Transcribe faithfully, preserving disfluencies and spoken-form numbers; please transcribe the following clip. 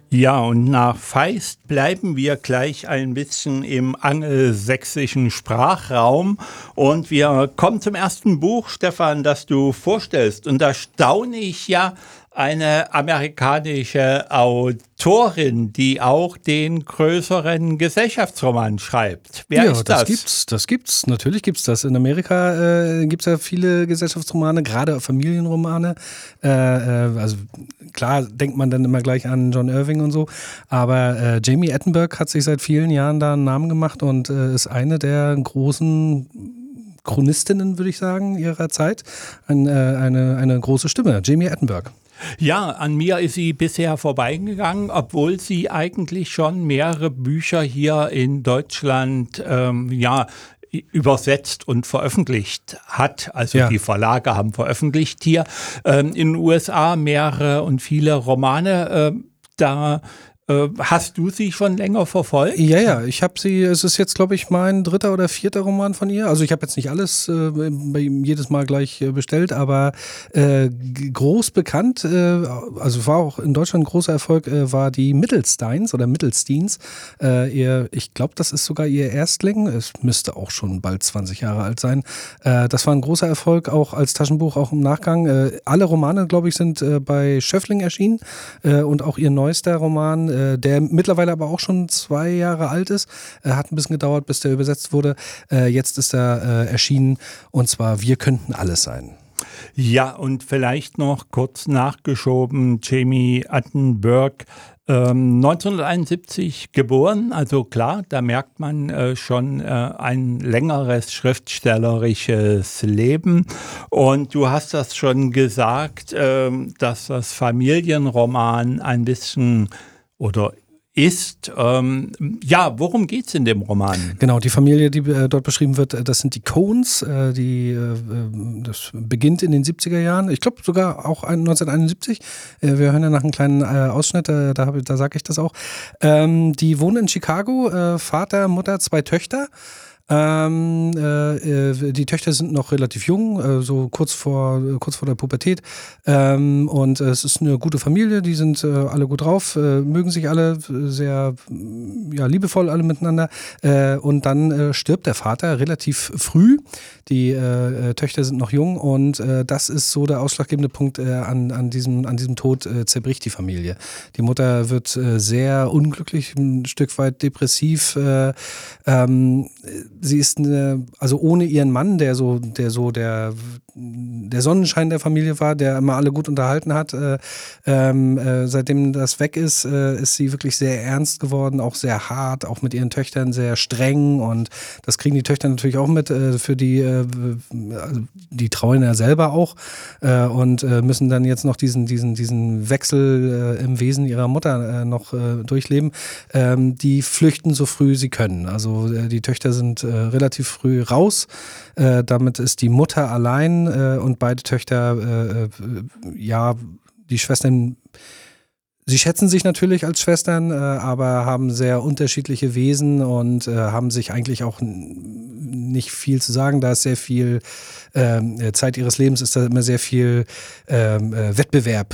Ja, und nach Feist bleiben wir gleich ein bisschen im angelsächsischen Sprachraum und wir kommen zum ersten Buch, Stefan, das du vorstellst. Und da staune ich ja, eine amerikanische Autorin, die auch den größeren Gesellschaftsroman schreibt. Wer Ja, ist das das? gibt's, das gibt's. Natürlich gibt's das. In Amerika äh, gibt's ja viele Gesellschaftsromane, gerade Familienromane. Äh, äh, also klar denkt man dann immer gleich an John Irving und so, aber äh, Jamie Attenborough hat sich seit vielen Jahren da einen Namen gemacht und äh, ist eine der großen Chronistinnen, würde ich sagen, ihrer Zeit. Ein, äh, eine, eine große Stimme, Jamie Attenborough. Ja, an mir ist sie bisher vorbeigegangen, obwohl sie eigentlich schon mehrere Bücher hier in Deutschland ähm, ja, übersetzt und veröffentlicht hat. Also Ja. die Verlage haben veröffentlicht hier. Ähm, in den U S A mehrere und viele Romane. Äh, da äh, hast du sie schon länger verfolgt? Ja, ja, ich habe sie, es ist jetzt, glaube ich, mein dritter oder vierter Roman von ihr. Also ich habe jetzt nicht alles äh, bei ihm jedes Mal gleich äh, bestellt, aber äh, g- groß bekannt, äh, also war auch in Deutschland ein großer Erfolg, äh, war die Mittelsteins oder Mittelsteins. Äh, ihr, ich glaube, das ist sogar ihr Erstling. Es müsste auch schon bald zwanzig Jahre alt sein. Äh, das war ein großer Erfolg, auch als Taschenbuch, auch im Nachgang. Äh, alle Romane, glaube ich, sind äh, bei Schöffling erschienen äh, und auch ihr neuester Roman, äh, der mittlerweile aber auch schon zwei Jahre alt ist. Äh, hat ein bisschen gedauert, bis der übersetzt wurde. Äh, jetzt ist er äh, erschienen und zwar Wir könnten alles sein. Ja, und vielleicht noch kurz nachgeschoben, Jamie Attenborough, ähm, neunzehnhunderteinundsiebzig geboren, also klar, da merkt man äh, schon äh, ein längeres schriftstellerisches Leben. Und du hast das schon gesagt, ähm, dass das Familienroman ein bisschen oder ist. Ähm, ja, worum geht's in dem Roman? Genau, die Familie, die äh, dort beschrieben wird, äh, das sind die Coens. Äh, die, äh, das beginnt in den siebziger Jahren. Ich glaube sogar auch ein- neunzehnhunderteinundsiebzig. Äh, wir hören ja nach einem kleinen äh, Ausschnitt, äh, da, hab ich- da sage ich das auch. Ähm, die wohnen in Chicago, äh, Vater, Mutter, zwei Töchter. Ähm, äh, äh, die Töchter sind noch relativ jung, äh, so kurz vor, kurz vor der Pubertät. Ähm, und äh, es ist eine gute Familie, die sind äh, alle gut drauf, äh, mögen sich alle äh, sehr mm, ja, liebevoll alle miteinander. Äh, und dann äh, stirbt der Vater relativ früh. Die äh, äh, Töchter sind noch jung und äh, das ist so der ausschlaggebende Punkt äh, an, an, diesem, an diesem Tod äh, zerbricht die Familie. Die Mutter wird äh, sehr unglücklich, ein Stück weit depressiv. Äh, ähm, sie ist eine, also ohne ihren Mann, der so, der so der, der Sonnenschein der Familie war, der immer alle gut unterhalten hat, äh, ähm, äh, seitdem das weg ist, äh, ist sie wirklich sehr ernst geworden, auch sehr hart, auch mit ihren Töchtern sehr streng und das kriegen die Töchter natürlich auch mit, äh, für die, äh, also die trauern ja selber auch äh, und äh, müssen dann jetzt noch diesen, diesen, diesen Wechsel äh, im Wesen ihrer Mutter äh, noch äh, durchleben. Ähm, die flüchten so früh sie können. Also äh, die Töchter sind äh, relativ früh raus. Äh, damit ist die Mutter allein äh, und beide Töchter, äh, äh, ja, die Schwestern, sie schätzen sich natürlich als Schwestern, äh, aber haben sehr unterschiedliche Wesen und äh, haben sich eigentlich auch n- nicht viel zu sagen. Da ist sehr viel ähm, Zeit ihres Lebens, ist da immer sehr viel ähm, äh, Wettbewerb